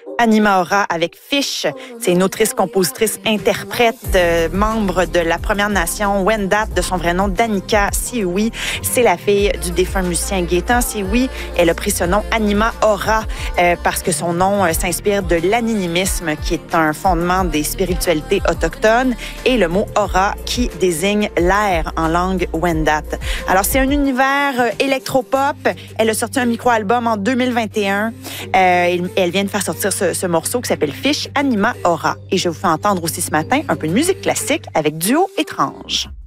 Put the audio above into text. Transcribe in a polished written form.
Anima Aura avec Fish. C'est une autrice, compositrice, interprète, membre de la Première Nation Wendat, de son vrai nom Danica Sioui. C'est la fille du défunt musicien Gaétan Sioui. Elle a pris ce nom Anima Aura parce que son nom s'inspire de l'animisme, qui est un fondement des spiritualités autochtones, et le mot aura qui désigne l'air en langue Wendat. Alors, c'est un univers électropop. Elle a sorti un micro-album en 2021. Elle vient de faire sortir ce morceau qui s'appelle Fish, Anima Aura. Et je vous fais entendre aussi ce matin un peu de musique classique avec Duo Étrange.